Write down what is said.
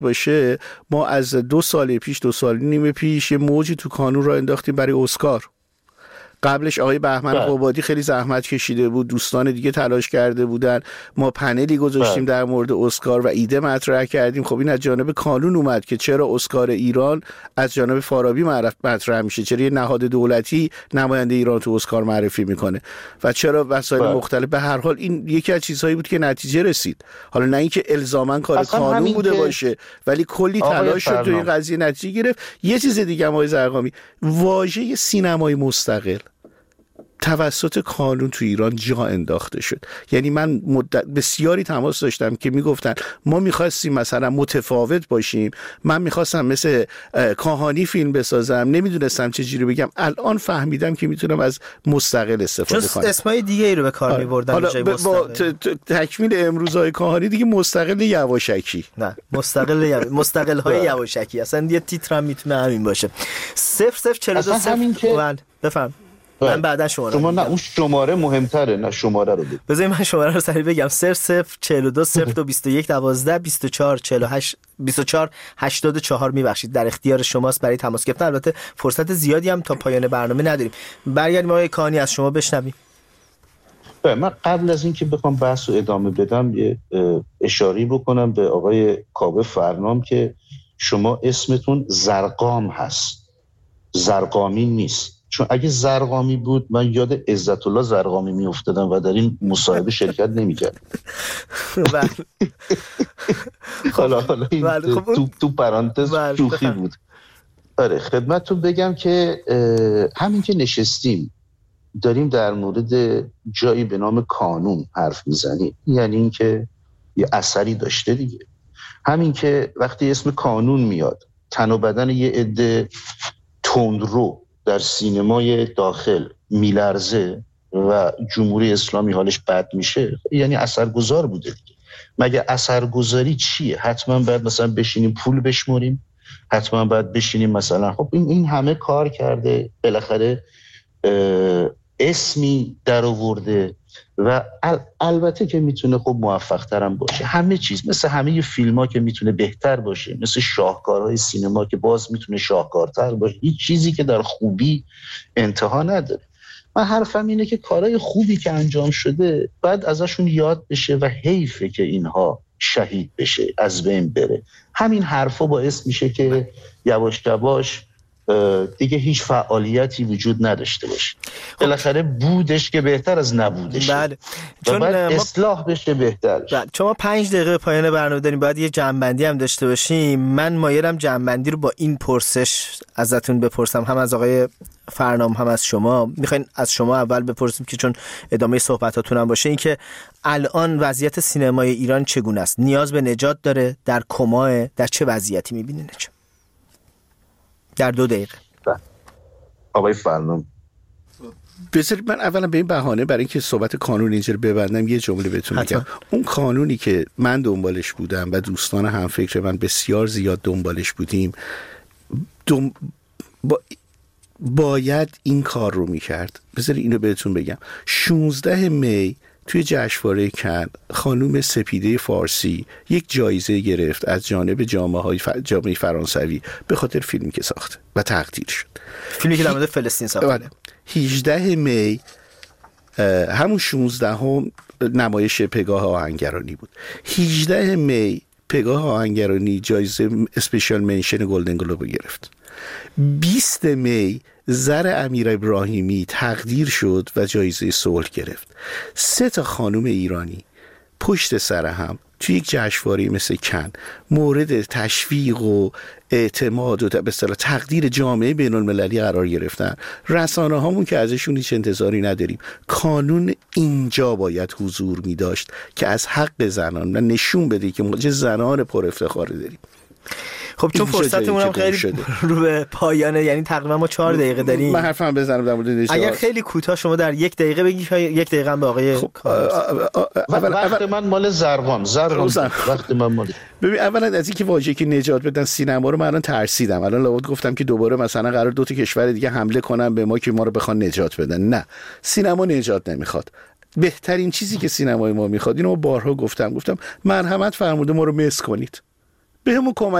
باشه، ما از 2 سال پیش یه موجی تو کانون را انداختیم برای اسکار. قبلش آقای بهمن قبادی خیلی زحمت کشیده بود، دوستان دیگه تلاش کرده بودن، ما پنلی گذاشتیم در مورد اسکار و ایده مطرح کردیم. خب این از جانب کانون اومد که چرا اسکار ایران از جانب فارابی مطرح میشه، چرا یه نهاد دولتی نماینده ایران تو اسکار معرفی میکنه و چرا وسایل مختلف. به هر حال این یکی از چیزهایی بود که نتیجه رسید، حالا نه اینکه الزاما کار کانون بوده باشه، ولی کلی تلاش شد تو این قضیه نتیجه گرفت. یه چیز دیگه آقای زرقامی، واژه سینمای مستقل توسط کانون تو ایران جا انداخته شد. یعنی من مدت بسیاری تماس داشتم که میگفتن ما میخواستیم مثلا متفاوت باشیم، من میخواستم مثل کاهانی فیلم بسازم، نمیدونستم چجوری بگم. الان فهمیدم که میتونم از مستقل استفاده کنم. اسمای دیگه ای رو به کار میبردن به جای مستقل. با تکمیل امروزهای کاهانی دیگه مستقل یواشکی، نه مستقل های یواشکی، اصلا یه تیتر هم میتونه همین باشه. 0042 بفهم. من بعدا شما نه اون شماره مهمتره، نه شماره رو بگید. بذارید من شماره رو سریع بگم. 0042 0221 12 24 48 24 84 میبخشید، در اختیار شماست برای تماس گرفتن. البته فرصت زیادی هم تا پایان برنامه نداریم. برگردیم آقای کانی از شما بشنویم. من قبل از این که بخوام بحث رو ادامه بدم یه اشاره بکنم به آقای کاوه فرنام که شما اسمتون زرقام هست، زرقامی نیست. چون اگه زرقامی بود من یاد عزت الله زرقامی میافتادم و در این مصاحبه شرکت نمی‌کردم. حالا تو پرانتز شوخی بود. آره خدمتتون بگم که همین که نشستیم داریم در مورد جایی به نام کانون حرف میزنیم، یعنی این که یه اثری داشته دیگه. همین که وقتی اسم کانون میاد تن و بدن یه عده تندرو در سینمای داخل میلرزه و جمهوری اسلامی حالش بد میشه، یعنی اثرگذار بوده دیگه. مگه اثرگذاری چیه؟ حتما باید مثلا بشینیم پول بشمریم، حتما باید بشینیم مثلا خب این همه کار کرده، بالاخره اسمی در آورده و البته که میتونه خب موفق ترم باشه. همه چیز مثل همه فیلم ها که میتونه بهتر باشه، مثل شاهکارهای سینما که باز میتونه شاهکارتر باشه. هیچ چیزی که در خوبی انتها نداره. من حرفم اینه که کارهای خوبی که انجام شده باید ازشون یاد بشه و حیفه که اینها شهید بشه، از بین بره. همین حرفا باعث میشه که یواش یواش دیگه هیچ فعالیتی وجود نداشته باشه. بالاخره بودش که بهتر از نبودش. بله. چون اصلاح بشه بهتر. بله. چون 5 دقیقه پایان برنامه داریم، باید یه جمع‌بندی هم داشته باشیم. من مایلم جمع‌بندی رو با این پرسش ازتون بپرسم، هم از آقای فرنام هم از شما. میخواین از شما اول بپرسیم که چون ادامه صحبتاتون هم باشه، این که الان وضعیت سینمای ایران چگونه است؟ نیاز به نجات داره؟ در کماه؟ در چه وضعیتی می‌بینینش؟ در 2 دقیقه. آقای فرنام. بذارید من اولا به این بهانه برای اینکه صحبت کانون اینجا رو ببندم یه جمله بهتون میگم. اون قانونی که من دنبالش بودم و دوستان همفکر من بسیار زیاد دنبالش بودیم باید این کار رو میکرد. بذارید اینو بهتون بگم. 16 می توی جشنواره کن خانوم سپیده فارسی یک جایزه گرفت از جانب جامعه فرانسوی به خاطر فیلمی که ساخته و تقدیر شد. فیلمی که در مورد فلسطین ساخته. 18 می همون 16 هم نمایش پگاه آهنگرانی بود. 18 می پگاه آهنگرانی جایزه اسپیشال منشن گلدن گلوب گرفت. 20 می زر امیر ابراهیمی تقدیر شد و جایزه صلح گرفت. 3 خانم ایرانی پشت سر هم توی یک جشنواره مثل کن مورد تشویق و اعتماد و به اصطلاح تقدیر جامعه بین المللی قرار گرفتن. رسانه هامون که ازشون هیچ انتظاری نداریم. کانون اینجا باید حضور می داشت که از حق زنان و نشون بده که ما چه زنان پر افتخاری داریم. خب چون فرصتمون هم خیلی رو به پایانه، یعنی تقریبا ما 4 دقیقه داریم. من حرفم بزنم در مورد نجات. اگر خیلی کوتاه شما در 1 دقیقه بگی که 1 دقیقه هم به آقای وقت من مال زرقام وقت من مال. ببین اولا از اینکه واژه‌ای که نجات بدن سینما رو من الان ترسیدم. الان لابد گفتم که دوباره مثلا قرار 2 کشور دیگه حمله کنن به ما که ما رو بخوان نجات بدن. نه، سینما نجات نمیخواد. بهترین چیزی که سینمای ما میخواد، اینو بارها گفتم مرحمت فرموده ما رو مس کنید. بهمون کمک